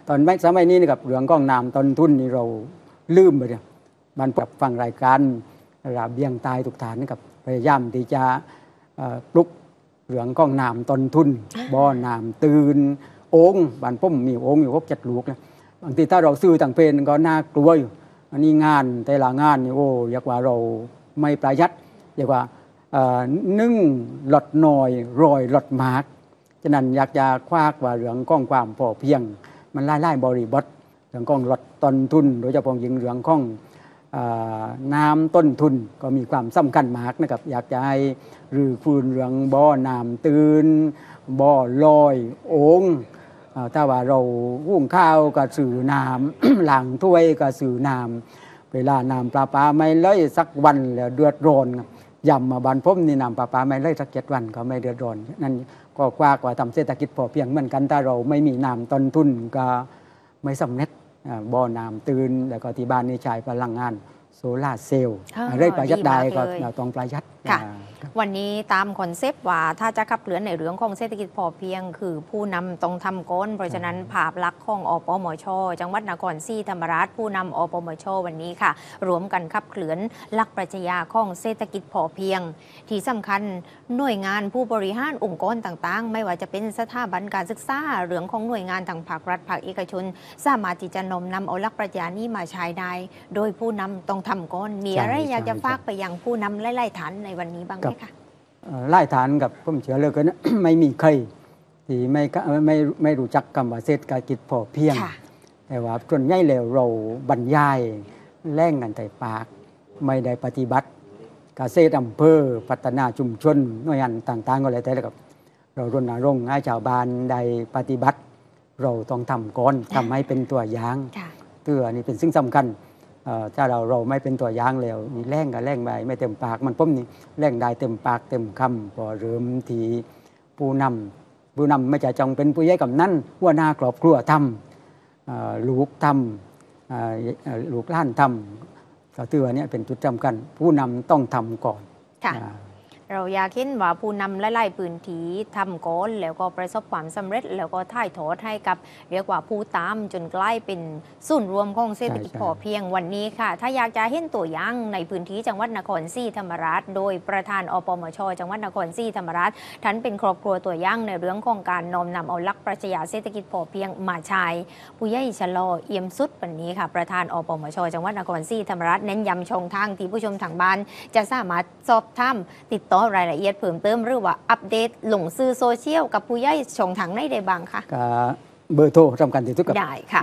ตอนสมัยนี้นี่กับเรื่องกองน้ำต้นทุนนี่เราลืมไปเนี่ยบันกับฟังรายการราบเบี้ยงตายทุกฐานกับพยายามที่จะปลุกเรื่องกองน้ำต้นทุนบ่อน้ำตื่นโอ่งบ้านผมมีโอ่งอยู่6-7 ลูกนะบางทีถ้าเราซื้อต่างเพลนก็น่ากลัวอยู่อันนี้งานแต่ละงานนี่โอ้อยากว่าเราไม่ประหยัดเรียกว่านึ่งหลดหน่อยรอยหลดมากฉะนั้นอยากจะคว้าว่าเรื่องกองความพอเพียงมันไล่บริบทเรื่องของลดต้นทุนโดยเฉพาะยิ่งเรื่องของน้ำต้นทุนก็มีความสำคัญมากนะครับอยากจะให้รื้อฟื้นเรื่องบ่อน้ำตื่นบ่อลอยโอ่งถ้าว่าเราหุงข้าวก็สื่อน้ำ หลังถ้วยก็สื่อน้ำเวลาน้ำประปาไม่ไหลสักวันแล้วเดือดร้อนย่ำมาบ้านผมนี่น้ำประปาไม่ไหลสัก7 วันก็ไม่เดือดร้อนนั่นก็กว่าทำเศรษฐกิจพอเพียงเหมือนกันถ้าเราไม่มีน้ำต้นทุนก็ไม่สำเร็จบ่อน้ำตื่นแล้วก็ที่บ้านนี่ใช้พลังงานโซล่าเซลล์อะไรประหยัดได้ก็เราต้องประหยัดวันนี้ตามคอนเซปต์ว่าถ้าจะขับเคลื่อนในเรื่องของเศรษฐกิจพอเพียงคือผู้นำต้องทำก้นเพราะฉะนั้นภาพลักษณ์ของอปมช.จังหวัดนครศรีธรรมราชผู้นำอปมช.วันนี้ค่ะรวมกันขับเคลื่อนหลักปรัชญาของเศรษฐกิจพอเพียงที่สำคัญหน่วยงานผู้บริหารองค์กรต่างๆไม่ว่าจะเป็นสถาบันการศึกษาเรื่องของหน่วยงานทางภาครัฐภาคเอกชนสามารถที่จะนำเอาหลักปรัชญานี้มาใช้ได้โดยผู้นำต้องทำก้นมีอะไรอยากจะฝากไปยังผู้นำไล่ๆฐานในวันนี้บ้างไหมคะไล่ฐานกับผมเชื่อเลยกัน ไม่มีใครที่ไม่รู้จักคำว่าเศรษฐกิจพอเพียงแต่ว่าส่วนใหญ่แล้วเราบรรยายแล่งกันแต่ปากไม่ได้ปฏิบัติเกษตรอำเภอพัฒนาชุมชนหน่วยงานต่างๆก็เลยแต่ละกับเรารณรงค์ให้ชาวบ้านได้ปฏิบัติเราต้องทำก่อนทำให้เป็นตัวอย่างตัวนี้เป็นสิ่งสำคัญถ้าเราไม่เป็นตัวอย่างแล้วนี่แรงกับแรงไปไม่เต็มปากมันพ้มนี่แรงได้เต็มปากเต็มคำพอเริ่มทีผู้นำไม่จะจงเป็นผู้ใหญ่กำนันหัวหน้าครอบครัวทำลูกทำลูกหลานทำก็ตัวนี้เป็นจุดสำคัญผู้นำต้องทำก่อนเราอยากเห็นว่าผู้นำไล่ๆพื้นที่ทำก้อนแล้วก็ประสบความสำเร็จแล้วก็ถ่ายทอดให้กับเรียกว่าผู้ตามจนใกล้เป็นศูนย์รวมของเศรษฐกิจพอเพียงวันนี้ค่ะถ้าอยากจะเห็นตัวอย่างในพื้นที่จังหวัดนครศรีธรรมราชโดยประธานอปมช.จังหวัดนครศรีธรรมราชท่านเป็นครอบครัวตัวอย่างในเรื่องของการน้อมนำเอาหลักปรัชญาเศรษฐกิจพอเพียงมาใช้ผู้ใหญ่ชะลอเอี่ยมสุดวันนี้ค่ะประธานอปมช.จังหวัดนครศรีธรรมราชเน้นย้ำช่องทางที่ผู้ชมทางบ้านจะสามารถสอบถามติดต่อรายละเอียดเพิ่มเติมหรือว่าอัปเดตลงสื่อโซเชียลกับผู้ใหญ่ช่องทางไหนได้บ้างคะเบอร์โทรสำคัญที่สุดกับได้ค่ะ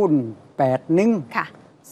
081 ค่ะ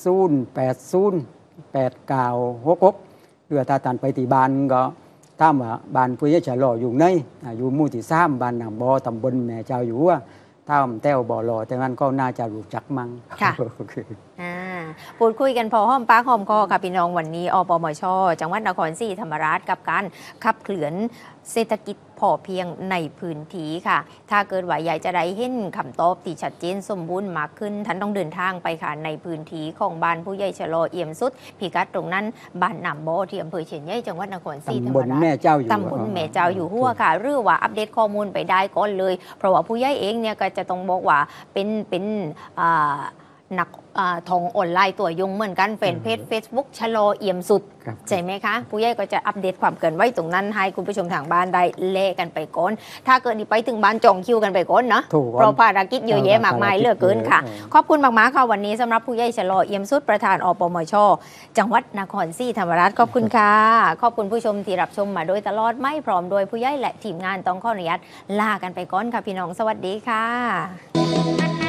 0808966หรือถ้าท่านไปที่บ้านก็ถามว่าบ้านผู้ใหญ่ชะลออยู่ไหนอยู่หมู่ที่3บ้านหนองบ่อตำบลแม่เจ้าอยู่หัวถ้าแต้วบ่อรอแต่นั้นก็น่าจะรู้จักมั้งค่ะพูดคุยกันพอหอมปากหอมคอค่ะพี่น้องวันนี้อปมช.จังหวัดนครศรีธรรมราชกับการขับเคลื่อนเศรษฐกิจพอเพียงในพื้นที่ค่ะถ้าเกิดว่าอยากจะได้เห็นคำตอบที่ชัดเจนสมบูรณ์มากขึ้นท่านต้องเดินทางไปค่ะในพื้นที่ของบ้านผู้ใหญ่ชะลอเอี่ยมสุดพิกัดตรงนั้นบ้านหนำบ่อที่อำเภอเชียงใหญ่จังหวัดนครศรีธรรมราชตำบลแม่เจ้าอยู่หัวค่ะหรือว่าอัปเดตข้อมูลไปได้ก่อนเลยเพราะว่าผู้ใหญ่เองเนี่ยก็จะต้องบอกว่าเป็นนักทองออนไลน์ตัวยงเหมือนกันแฟนเพจ Facebook ชะลอเอี่ยมสุดใช่ไหมคะผู้ใหญ่ก็จะอัปเดตความเกินไว้ตรงนั้นให้คุณผู้ชมทางบ้านได้เล่กันไปก่อนถ้าเกิดนี่ไปถึงบ้านจองคิวกันไปก่อนนะเพราะภารกิจเยอะแยะมากมายเหลือเกินค่ะขอบคุณมากๆค่ะวันนี้สำหรับผู้ใหญ่ชะลอเอี่ยมสุดประธานอปมช.จังหวัดนครศรีธรรมราชขอบคุณค่ะขอบคุณผู้ชมที่รับชมมาโดยตลอดไม่พร้อมโดยผู้ใหญ่และทีมงานต้องขออนุญาตลากันไปก่อนค่ะพี่น้องสวัสดีค่ะ